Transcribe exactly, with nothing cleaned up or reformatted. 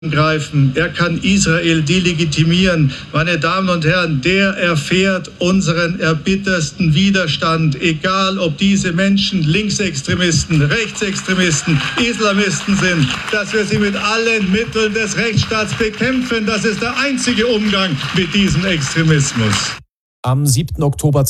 greifen. Er kann Israel delegitimieren. Meine Damen und Herren, der erfährt unseren erbittersten Widerstand, egal ob diese Menschen Linksextremisten, Rechtsextremisten, Islamisten sind, dass wir sie mit allen Mitteln des Rechtsstaats bekämpfen. Das ist der einzige Umgang mit diesem Extremismus. Am siebten Oktober